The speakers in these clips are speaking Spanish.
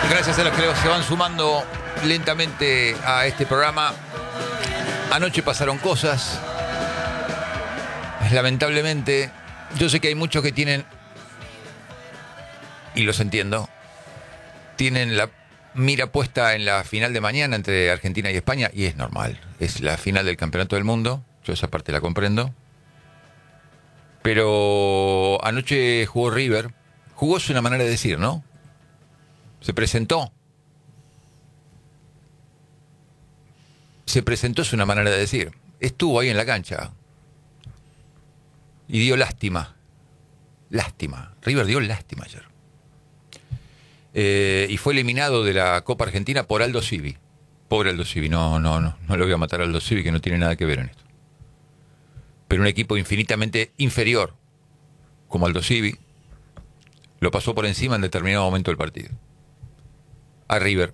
Gracias a los que se van sumando lentamente a este programa. Anoche pasaron cosas. Lamentablemente, yo sé que hay muchos que tienen, y los entiendo, tienen la mira puesta en la final de mañana entre Argentina y España, y es normal. Es la final del Campeonato del Mundo. Yo esa parte la comprendo. Pero anoche jugó River. Jugó es una manera de decir, ¿no? Se presentó. Se presentó es una manera de decir. Estuvo ahí en la cancha. Y dio lástima. Lástima. River dio lástima ayer. Y fue eliminado de la Copa Argentina por Aldo Civi. Pobre Aldo Civi. No lo voy a matar a Aldo Civi, que no tiene nada que ver en esto. Pero un equipo infinitamente inferior, como Aldo Civi, lo pasó por encima en determinado momento del partido. A River.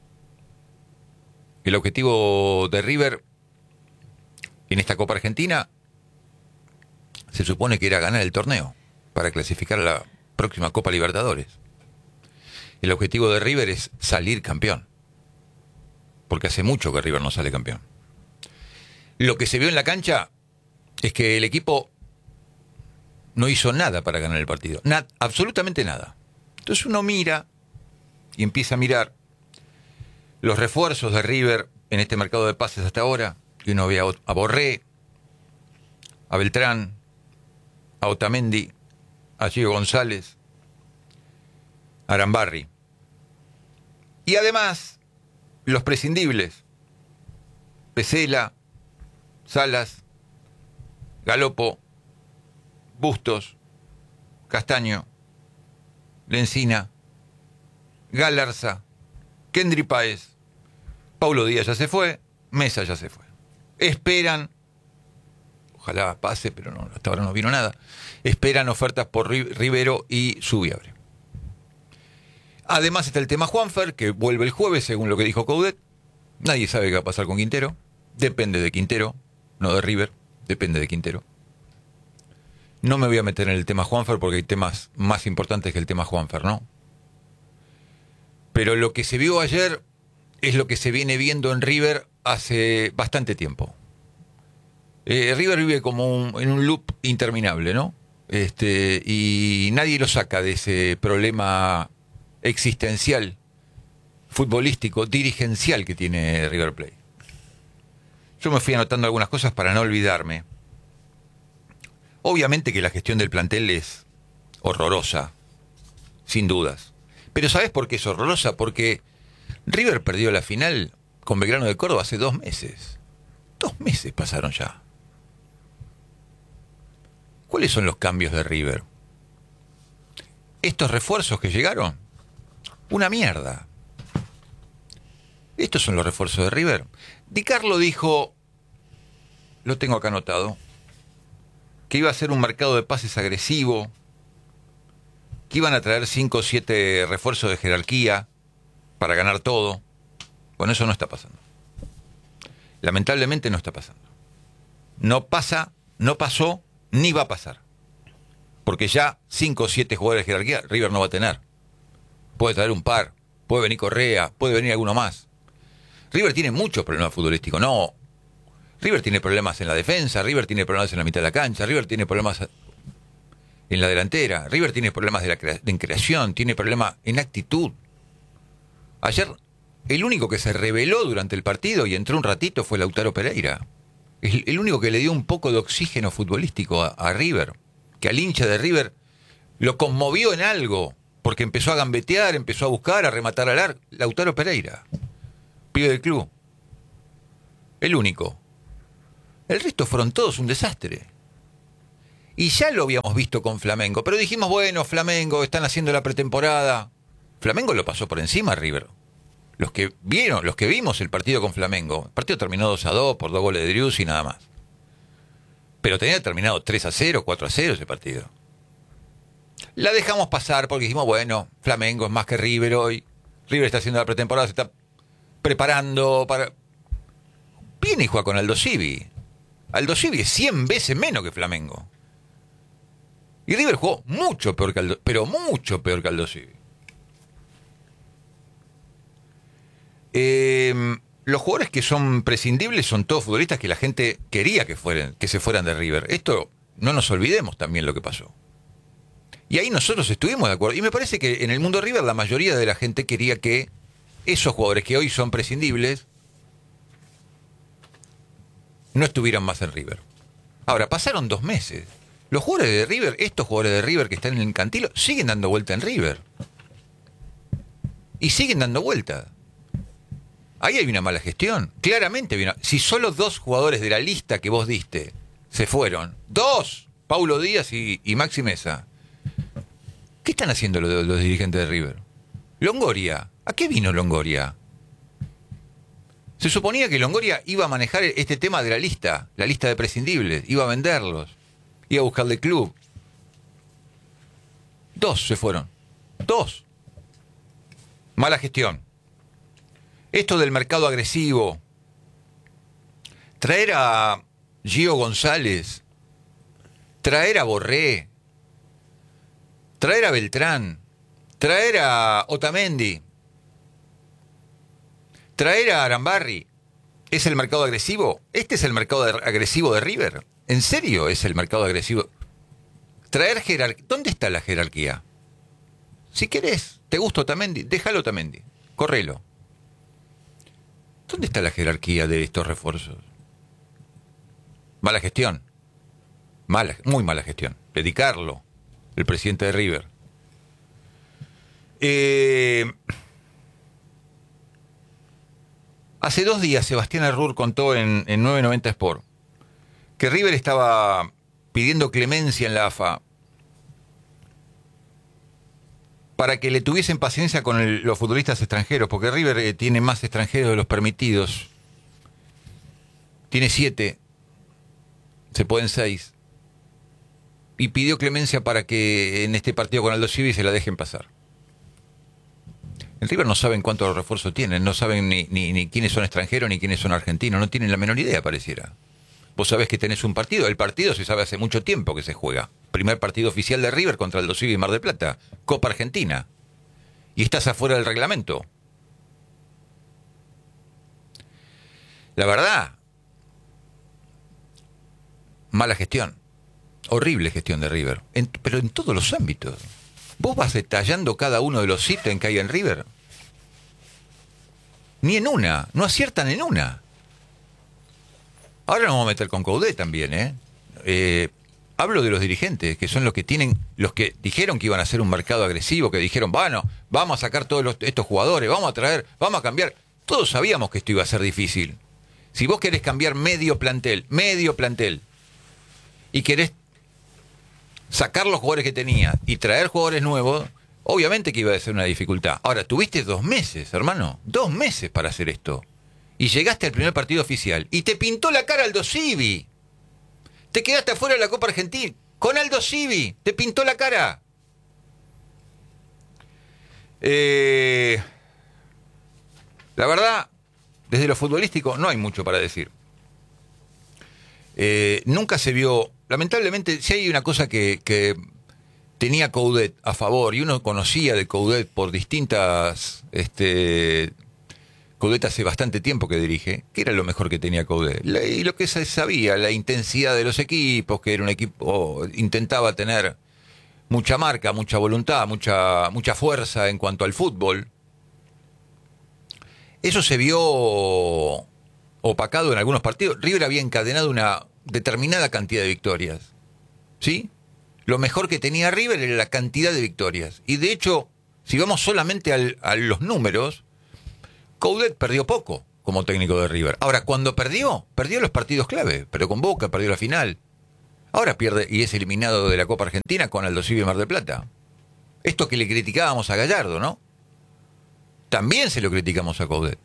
El objetivo de River en esta Copa Argentina se supone que era ganar el torneo para clasificar a la próxima Copa Libertadores. El objetivo de River es salir campeón, porque hace mucho que River no sale campeón. Lo que se vio en la cancha es que el equipo no hizo nada para ganar el partido. Absolutamente nada. Entonces uno mira y empieza a mirar los refuerzos de River en este mercado de pases hasta ahora, y uno ve a Borré, a Beltrán, a Otamendi, a Diego González, a Arambarri. Y además, los prescindibles: Pesela, Salas, Galopo, Bustos, Castaño, Lencina, Galarza, Kendry Páez, Paulo Díaz ya se fue, Mesa ya se fue. Esperan, ojalá pase, pero no, hasta ahora no vino nada, esperan ofertas por Rivero y Zubiabre. Además está el tema Juanfer, que vuelve el jueves, según lo que dijo Coudet. Nadie sabe qué va a pasar con Quintero. Depende de Quintero, no de River, depende de Quintero. No me voy a meter en el tema Juanfer porque hay temas más importantes que el tema Juanfer, ¿no? Pero lo que se vio ayer es lo que se viene viendo en River hace bastante tiempo. River vive como en un loop interminable, ¿no? Y nadie lo saca de ese problema existencial, futbolístico, dirigencial que tiene River Plate. Yo me fui anotando algunas cosas para no olvidarme. Obviamente que la gestión del plantel es horrorosa, sin dudas. Pero ¿sabés por qué es horrorosa? Porque River perdió la final con Belgrano de Córdoba hace 2 meses. 2 meses pasaron ya. ¿Cuáles son los cambios de River? Estos refuerzos que llegaron, una mierda. Estos son los refuerzos de River. Di Carlo dijo, lo tengo acá anotado, que iba a ser un mercado de pases agresivo, que iban a traer 5 o 7 refuerzos de jerarquía para ganar todo. Bueno, eso no está pasando. Lamentablemente no está pasando. No pasa, no pasó, ni va a pasar. Porque ya 5 o 7 jugadores de jerarquía River no va a tener. Puede traer un par, puede venir Correa, puede venir alguno más. River tiene muchos problemas futbolísticos, no. River tiene problemas en la defensa, River tiene problemas en la mitad de la cancha, River tiene problemas en la delantera, River tiene problemas en creación, tiene problemas en actitud. Ayer, el único que se reveló durante el partido y entró un ratito fue Lautaro Pereira. El único que le dio un poco de oxígeno futbolístico a River, que al hincha de River lo conmovió en algo, porque empezó a gambetear, empezó a buscar, a rematar al arco. Lautaro Pereira, pibe del club. El único. El resto fueron todos un desastre. Y ya lo habíamos visto con Flamengo, pero dijimos, bueno, Flamengo, están haciendo la pretemporada. Flamengo lo pasó por encima a River. Los que vimos el partido con Flamengo, el partido terminó 2-2 por 2 goles de Driussi y nada más. Pero tenía terminado 3-0, 4-0 ese partido. La dejamos pasar porque dijimos, bueno, Flamengo es más que River hoy. River está haciendo la pretemporada, se está preparando para... Viene y juega con Aldo Civi. Aldo Civi es 100 veces menos que Flamengo. Y River jugó mucho peor que Aldo, pero mucho peor que Aldo Civi. Los jugadores que son prescindibles son todos futbolistas que la gente quería que se fueran de River. Esto no nos olvidemos también lo que pasó. Y ahí nosotros estuvimos de acuerdo. Y me parece que en el mundo River la mayoría de la gente quería que esos jugadores que hoy son prescindibles no estuvieran más en River. Ahora, pasaron 2 meses. Los jugadores de River, estos jugadores de River que están en el Cantilo, siguen dando vuelta en River. Y siguen dando vuelta. Ahí hay una mala gestión. Claramente hay una... Si solo 2 jugadores de la lista que vos diste se fueron, 2, Paulo Díaz y Maxi Mesa, ¿qué están haciendo los dirigentes de River? Longoria, ¿a qué vino Longoria? Se suponía que Longoria iba a manejar este tema de la lista de prescindibles, iba a venderlos, iba a buscarle club. 2 se fueron. 2. Mala gestión. Esto del mercado agresivo. Traer a Gio González. Traer a Borré. Traer a Beltrán. Traer a Otamendi. Traer a Arambarri. ¿Es el mercado agresivo? ¿Este es el mercado agresivo de River? ¿En serio es el mercado agresivo? Traer jerarquía. ¿Dónde está la jerarquía? Si querés, te gusta Otamendi, déjalo Otamendi. Correlo. ¿Dónde está la jerarquía de estos refuerzos? Mala gestión. Muy mala gestión. Dedicarlo. El presidente de River. Hace 2 días Sebastián Arrur contó en 990 Sport que River estaba pidiendo clemencia en la AFA para que le tuviesen paciencia con los futbolistas extranjeros, porque River tiene más extranjeros de los permitidos. Tiene 7, se pueden 6. Y pidió clemencia para que en este partido con Aldo Civi se la dejen pasar. En River no saben cuántos refuerzos tienen, no saben ni quiénes son extranjeros ni quiénes son argentinos, no tienen la menor idea, pareciera. Vos sabés que tenés un partido, el partido se sabe hace mucho tiempo que se juega. Primer partido oficial de River contra Aldo Civi y Mar del Plata, Copa Argentina. Y estás afuera del reglamento. La verdad, mala gestión, horrible gestión de River, pero en todos los ámbitos. ¿Vos vas detallando cada uno de los ítems que hay en River? Ni en una, no aciertan en una. Ahora nos vamos a meter con Coudet también, hablo de los dirigentes, que son los que dijeron que iban a hacer un mercado agresivo, que dijeron, bueno, vamos a sacar todos estos jugadores, vamos a traer, vamos a cambiar. Todos sabíamos que esto iba a ser difícil. Si vos querés cambiar medio plantel, y querés sacar los jugadores que tenía y traer jugadores nuevos, obviamente que iba a ser una dificultad. Ahora, tuviste 2 meses, hermano, 2 meses para hacer esto. Y llegaste al primer partido oficial y te pintó la cara Aldo Civi. Te quedaste afuera de la Copa Argentina con Aldo Civi, te pintó la cara. La verdad, desde lo futbolístico no hay mucho para decir. Nunca se vio, lamentablemente, si hay una cosa que tenía Coudet a favor, y uno conocía de Coudet por distintas... Coudet hace bastante tiempo que dirige, que era lo mejor que tenía Coudet. Y lo que se sabía, la intensidad de los equipos, que era un equipo, intentaba tener mucha marca, mucha voluntad, mucha fuerza en cuanto al fútbol. Eso se vio opacado en algunos partidos. River había encadenado una determinada cantidad de victorias, ¿sí? Lo mejor que tenía River era la cantidad de victorias. Y de hecho, si vamos solamente a los números, Coudet perdió poco como técnico de River. Ahora, cuando perdió los partidos clave. Pero con Boca, perdió la final. Ahora pierde y es eliminado de la Copa Argentina con Aldo Civi y Mar del Plata. Esto que le criticábamos a Gallardo, ¿no? También se lo criticamos a Coudet.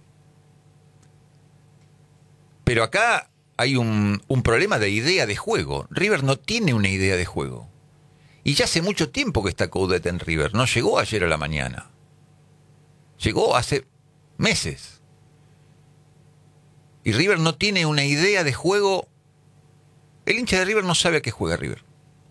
Pero acá hay un problema de idea de juego. River no tiene una idea de juego. Y ya hace mucho tiempo que está Coudet en River. No llegó ayer a la mañana. Llegó hace meses. Y River no tiene una idea de juego. El hincha de River no sabe a qué juega River.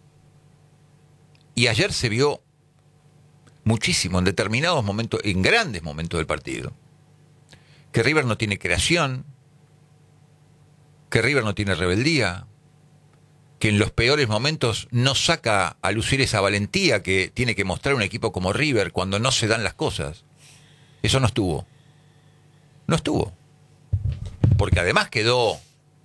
Y ayer se vio muchísimo en determinados momentos, en grandes momentos del partido, que River no tiene creación, que River no tiene rebeldía, que en los peores momentos no saca a lucir esa valentía que tiene que mostrar un equipo como River cuando no se dan las cosas. Eso no estuvo. No estuvo. Porque además quedó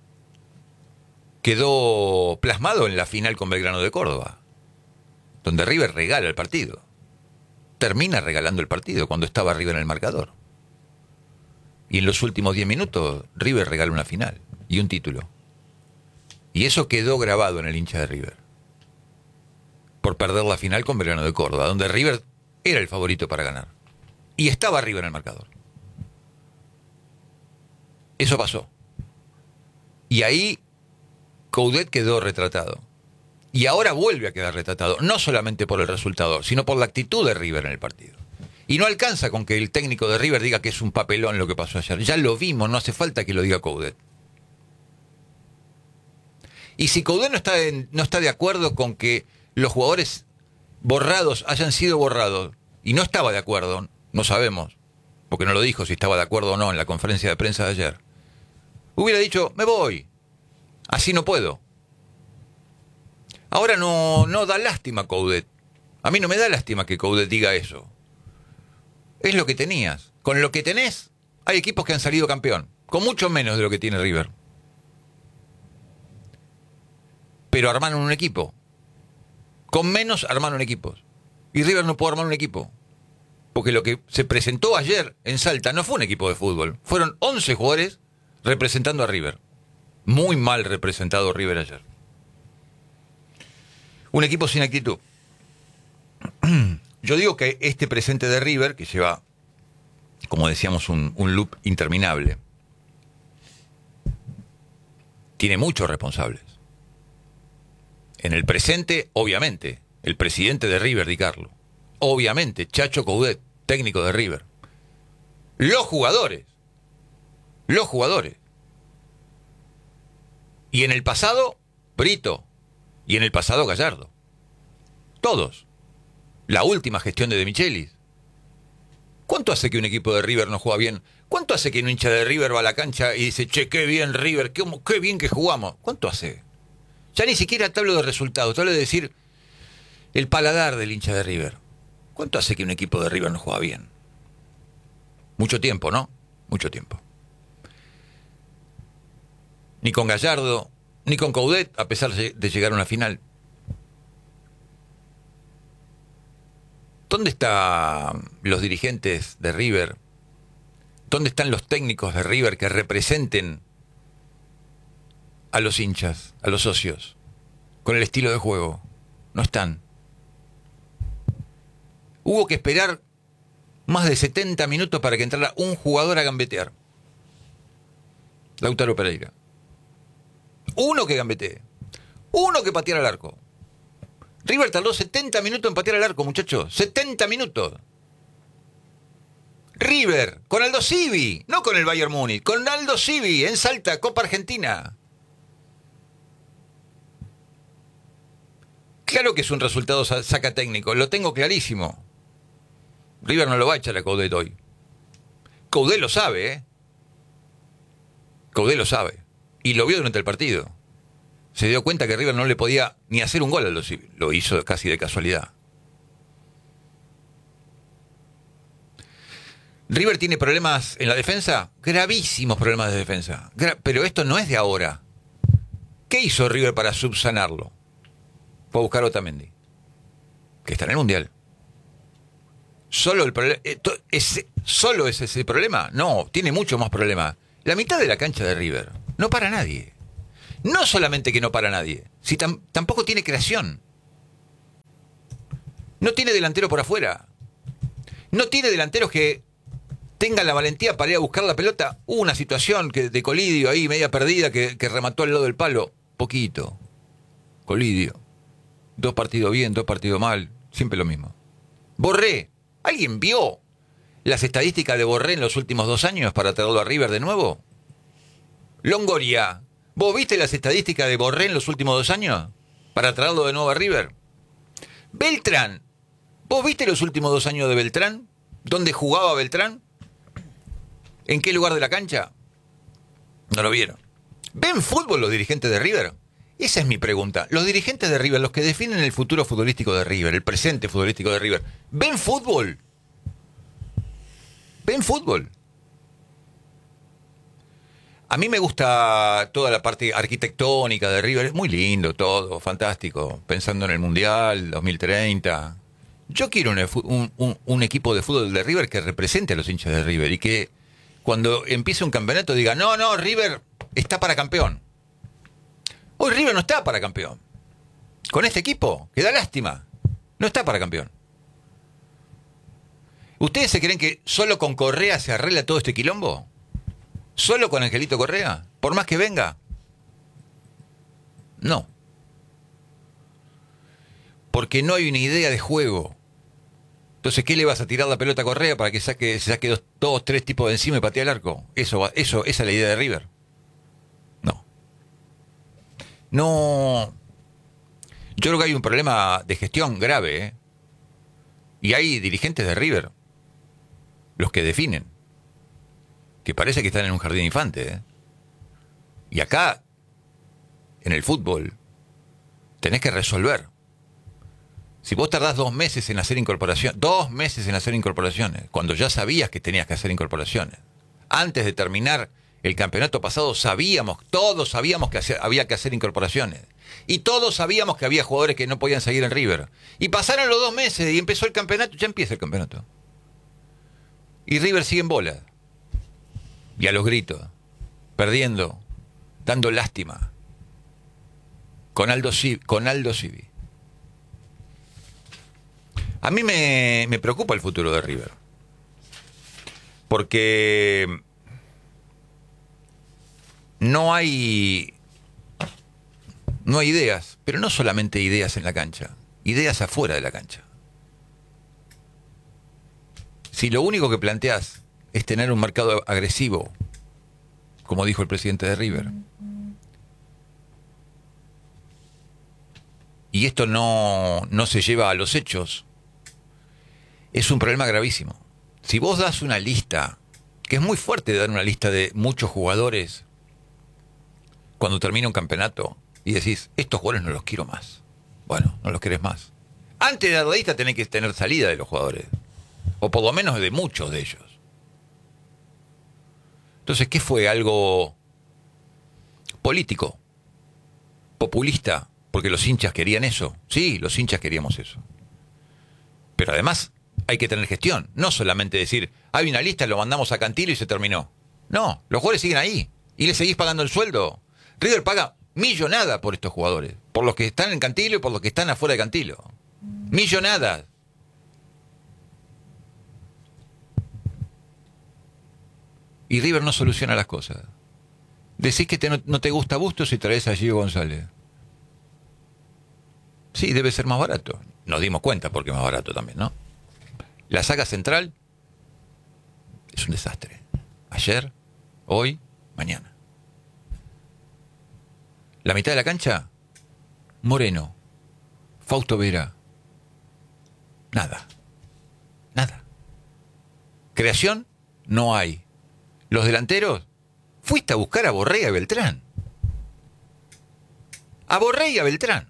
plasmado en la final con Belgrano de Córdoba, donde River regala el partido. Termina regalando el partido cuando estaba River en el marcador. Y en los últimos 10 minutos, River regala una final y un título. Y eso quedó grabado en el hincha de River. Por perder la final con Belgrano de Córdoba, donde River era el favorito para ganar. Y estaba River en el marcador. Eso pasó. Y ahí Coudet quedó retratado. Y ahora vuelve a quedar retratado, no solamente por el resultado, sino por la actitud de River en el partido. Y no alcanza con que el técnico de River diga que es un papelón lo que pasó ayer. Ya lo vimos, no hace falta que lo diga Coudet. Y si Coudet no está de acuerdo con que los jugadores borrados hayan sido borrados, y no estaba de acuerdo, no sabemos, porque no lo dijo si estaba de acuerdo o no en la conferencia de prensa de ayer, hubiera dicho, me voy, así no puedo. Ahora no da lástima Coudet. A mí no me da lástima que Coudet diga eso. Es lo que tenías. Con lo que tenés, hay equipos que han salido campeón, con mucho menos de lo que tiene River. Pero armaron un equipo. Con menos armaron equipos. Y River no pudo armar un equipo. Porque lo que se presentó ayer en Salta no fue un equipo de fútbol. Fueron 11 jugadores representando a River. Muy mal representado River ayer. Un equipo sin actitud. Yo digo que este presente de River, que lleva, como decíamos, un loop interminable, tiene muchos responsables. En el presente, obviamente, el presidente de River, Di Carlo. Obviamente, Chacho Coudet, técnico de River. Los jugadores. Y en el pasado, Brito. Y en el pasado, Gallardo. Todos. La última gestión de Michelis. ¿Cuánto hace que un equipo de River no juega bien? ¿Cuánto hace que un hincha de River va a la cancha y dice, che, qué bien River, qué bien que jugamos? ¿Cuánto hace? Ya ni siquiera te hablo de resultados, te hablo de decir el paladar del hincha de River. ¿Cuánto hace que un equipo de River no juega bien? Mucho tiempo, ¿no? Mucho tiempo. Ni con Gallardo, ni con Coudet, a pesar de llegar a una final. ¿Dónde están los dirigentes de River? ¿Dónde están los técnicos de River que representen a los hinchas, a los socios, con el estilo de juego? No están. Hubo que esperar más de 70 minutos para que entrara un jugador a gambetear. Lautaro Pereira. Uno que gambetee. Uno que pateara al arco. River tardó 70 minutos en patear al arco, muchachos. 70 minutos. River, con Aldo Civi, no con el Bayern Múnich, con Aldo Civi, en Salta, Copa Argentina. Claro que es un resultado saca técnico, lo tengo clarísimo. River no lo va a echar a Coudet hoy. Coudet lo sabe, ¿eh? Coudet lo sabe. Y lo vio durante el partido. Se dio cuenta que River no le podía ni hacer un gol a Aldo Civi. Lo hizo casi de casualidad. River tiene problemas en la defensa, gravísimos problemas de defensa. Pero esto no es de ahora. ¿Qué hizo River para subsanarlo? Fue a buscar a Otamendi, que está en el Mundial. ¿Solo es ese problema? No, tiene mucho más problema. La mitad de la cancha de River no para nadie. No solamente que no para nadie, si tampoco tiene creación. No tiene delantero por afuera. No tiene delanteros que tengan la valentía para ir a buscar la pelota. Hubo una situación de Colidio ahí, media perdida, que remató al lado del palo. Poquito. Colidio. 2 partidos bien, 2 partidos mal. Siempre lo mismo. Borré. ¿Alguien vio las estadísticas de Borré en los últimos 2 años para traerlo a River de nuevo? Longoria. ¿Vos viste las estadísticas de Borré en los últimos 2 años para traerlo de nuevo a River? Beltrán. ¿Vos viste los últimos 2 años de Beltrán? ¿Dónde jugaba Beltrán? ¿En qué lugar de la cancha? No lo vieron. ¿Ven fútbol los dirigentes de River? Esa es mi pregunta. Los dirigentes de River, los que definen el futuro futbolístico de River, el presente futbolístico de River, ¿ven fútbol? ¿Ven fútbol? A mí me gusta toda la parte arquitectónica de River. Es muy lindo todo, fantástico. Pensando en el Mundial 2030. Yo quiero un equipo de fútbol de River que represente a los hinchas de River y que cuando empiece un campeonato diga, no, River está para campeón. Hoy River no está para campeón. Con este equipo, que da lástima, no está para campeón. ¿Ustedes se creen que solo con Correa se arregla todo este quilombo? ¿Solo con Angelito Correa? ¿Por más que venga? No. Porque no hay una idea de juego. Entonces, ¿qué le vas a tirar la pelota a Correa para que se saque dos, tres tipos de encima y patee al arco? Esa es la idea de River. No. Yo creo que hay un problema de gestión grave, ¿eh? Y hay dirigentes de River, los que definen, que parece que están en un jardín de infantes, ¿eh? Y acá, en el fútbol, tenés que resolver. Si vos tardás 2 meses en hacer incorporaciones, cuando ya sabías que tenías que hacer incorporaciones, antes de terminar el campeonato pasado todos sabíamos que había que hacer incorporaciones. Y todos sabíamos que había jugadores que no podían seguir en River. Y pasaron los 2 meses y empezó el campeonato, ya empieza el campeonato. Y River sigue en bola. Y a los gritos, perdiendo, dando lástima. Con Aldo Civi. A mí me preocupa el futuro de River. Porque no hay ideas, pero no solamente ideas en la cancha, ideas afuera de la cancha. Si lo único que planteás es tener un mercado agresivo, como dijo el presidente de River, y esto no se lleva a los hechos, es un problema gravísimo. Si vos das una lista, que es muy fuerte dar una lista de muchos jugadores cuando termina un campeonato y decís, estos jugadores no los quiero más. Bueno, no los querés más. Antes de dar la lista tenés que tener salida de los jugadores, o por lo menos de muchos de ellos. Entonces, ¿qué fue? ¿Algo político? ¿Populista? Porque los hinchas querían eso. Sí, los hinchas queríamos eso. Pero además hay que tener gestión. No solamente decir, hay una lista, lo mandamos a Cantilo y se terminó. No, los jugadores siguen ahí. Y le seguís pagando el sueldo. River paga millonada por estos jugadores. Por los que están en Cantilo y por los que están afuera de Cantilo. Millonada. Y River no soluciona las cosas. Decís que no te gusta Bustos y traes a Gio González. Sí, debe ser más barato. Nos dimos cuenta porque es más barato también, ¿no? La saga central es un desastre. Ayer, hoy, mañana. La mitad de la cancha, Moreno, Fausto Vera. Nada. Creación, no hay. Los delanteros, fuiste a buscar a Borré y a Beltrán. A Borré y a Beltrán.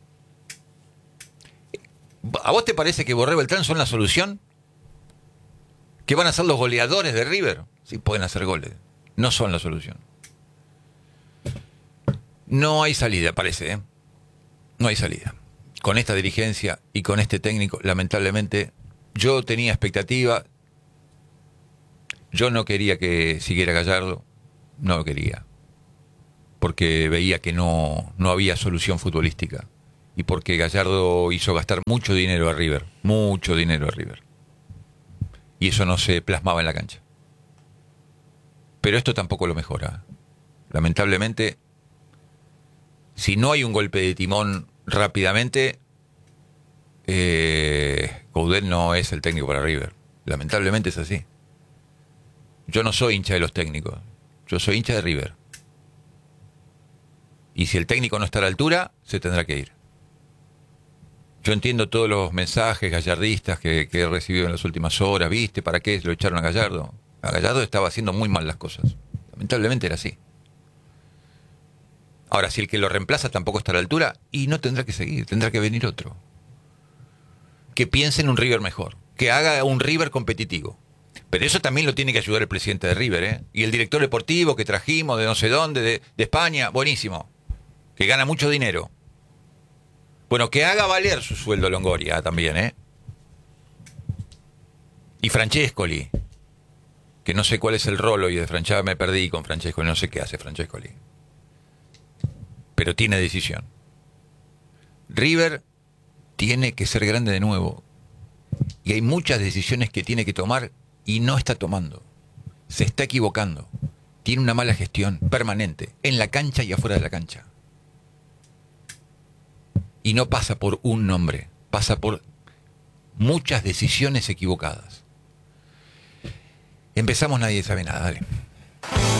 ¿A vos te parece que Borré y Beltrán son la solución? ¿Que van a ser los goleadores de River? Sí, pueden hacer goles. No son la solución. No hay salida, parece, ¿eh? No hay salida. Con esta dirigencia y con este técnico, lamentablemente, yo tenía expectativa. Yo no quería que siguiera Gallardo. No lo quería. Porque veía que no había solución futbolística. Y porque Gallardo hizo gastar mucho dinero a River. Mucho dinero a River. Y eso no se plasmaba en la cancha. Pero esto tampoco lo mejora. Lamentablemente, si no hay un golpe de timón rápidamente, Coudet no es el técnico para River. Lamentablemente es así. Yo no soy hincha de los técnicos. Yo soy hincha de River. Y si el técnico no está a la altura, se tendrá que ir. Yo entiendo todos los mensajes gallardistas que he recibido en las últimas horas. ¿Viste? ¿Para qué lo echaron a Gallardo? A Gallardo estaba haciendo muy mal las cosas. Lamentablemente era así. Ahora, si el que lo reemplaza tampoco está a la altura, y no tendrá que seguir, tendrá que venir otro. Que piense en un River mejor, que haga un River competitivo. Pero eso también lo tiene que ayudar el presidente de River, ¿eh? Y el director deportivo que trajimos de no sé dónde, de España, buenísimo. Que gana mucho dinero. Bueno, que haga valer su sueldo Longoria también, ¿eh? Y Francescoli, que no sé cuál es el rol hoy de Francescoli, me perdí con Francescoli, no sé qué hace Francescoli. Pero tiene decisión. River tiene que ser grande de nuevo. Y hay muchas decisiones que tiene que tomar y no está tomando. Se está equivocando. Tiene una mala gestión permanente, en la cancha y afuera de la cancha. Y no pasa por un nombre, pasa por muchas decisiones equivocadas. Empezamos, nadie sabe nada, dale.